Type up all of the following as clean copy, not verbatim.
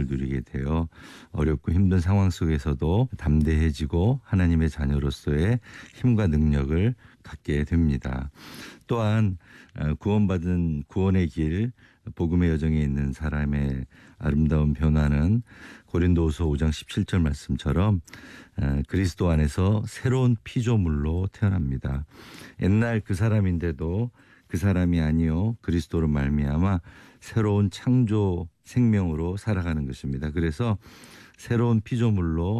은혜를 누리게 되어 어렵고 힘든 상황 속에서도 담대해지고 하나님의 자녀로서의 힘과 능력을 갖게 됩니다. 또한 구원받은 구원의 길, 복음의 여정에 있는 사람의 아름다운 변화는 고린도후서 5장 17절 말씀처럼 그리스도 안에서 새로운 피조물로 태어납니다. 옛날 그 사람인데도 그 사람이 아니요 그리스도로 말미암아 새로운 창조 생명으로 살아가는 것입니다. 그래서 새로운 피조물로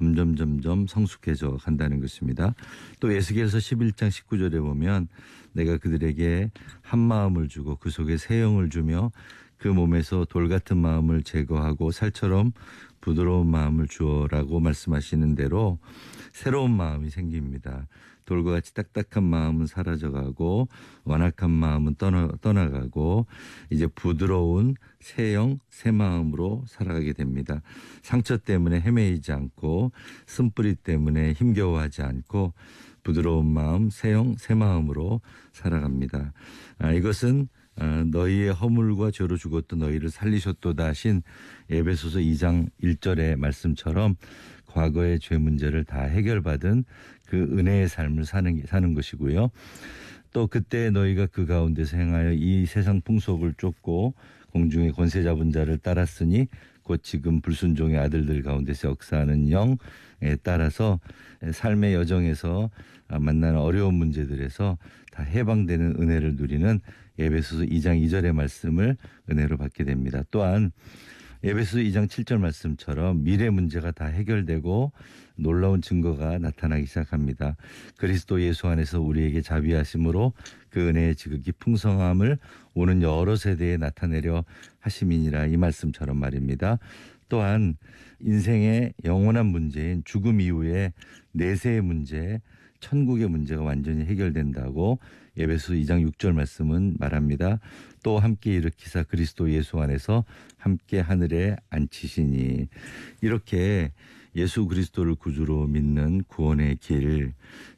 점점 성숙해져 간다는 것입니다. 또 에스겔서 11장 19절에 보면 내가 그들에게 한 마음을 주고 그 속에 새 영을 주며 그 몸에서 돌 같은 마음을 제거하고 살처럼 부드러운 마음을 주어라고 말씀하시는 대로 새로운 마음이 생깁니다. 돌과 같이 딱딱한 마음은 사라져가고 완악한 마음은 떠나가고 이제 부드러운 새 영, 새 마음으로 살아가게 됩니다. 상처 때문에 헤매이지 않고 쓴뿌리 때문에 힘겨워하지 않고 부드러운 마음, 새 영, 새 마음으로 살아갑니다. 이것은 너희의 허물과 죄로 죽었던 너희를 살리셨도다 하신 에베소서 2장 1절의 말씀처럼 과거의 죄 문제를 다 해결받은 그 은혜의 삶을 사는 것이고요. 또 그때 너희가 그 가운데서 행하여 이 세상 풍속을 쫓고 공중의 권세 잡은 자를 따랐으니 곧 지금 불순종의 아들들 가운데서 역사하는 영에 따라서 삶의 여정에서 만나는 어려운 문제들에서 다 해방되는 은혜를 누리는 에베소서 2장 2절의 말씀을 은혜로 받게 됩니다. 또한 에베소서 2장 7절 말씀처럼 미래 문제가 다 해결되고 놀라운 증거가 나타나기 시작합니다. 그리스도 예수 안에서 우리에게 자비하심으로 그 은혜의 지극히 풍성함을 오는 여러 세대에 나타내려 하심이니라 이 말씀처럼 말입니다. 또한 인생의 영원한 문제인 죽음 이후의 내세의 문제, 천국의 문제가 완전히 해결된다고 에베소 2장 6절 말씀은 말합니다. 또 함께 일으키사 그리스도 예수 안에서 함께 하늘에 앉히시니 이렇게 예수 그리스도를 구주로 믿는 구원의 길,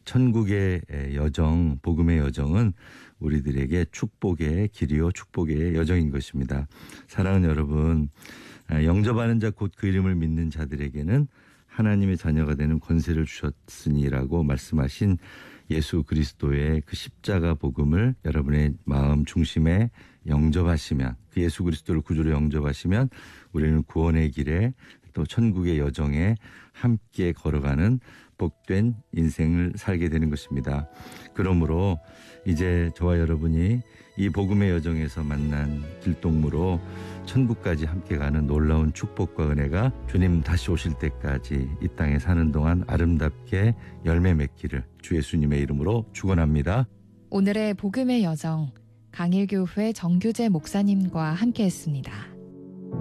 천국의 여정, 복음의 여정은 우리들에게 축복의 길이요 축복의 여정인 것입니다. 사랑하는 여러분, 영접하는 자 곧 그 이름을 믿는 자들에게는 하나님의 자녀가 되는 권세를 주셨으니라고 말씀하신 예수 그리스도의 그 십자가 복음을 여러분의 마음 중심에 영접하시면, 그 예수 그리스도를 구주로 영접하시면 우리는 구원의 길에 또 천국의 여정에 함께 걸어가는 복된 인생을 살게 되는 것입니다. 그러므로 이제 저와 여러분이 이 복음의 여정에서 만난 길동무로 천국까지 함께 가는 놀라운 축복과 은혜가 주님 다시 오실 때까지 이 땅에 사는 동안 아름답게 열매 맺기를 주 예수님의 이름으로 축원합니다. 오늘의 복음의 여정, 강일교회 정규재 목사님과 함께했습니다.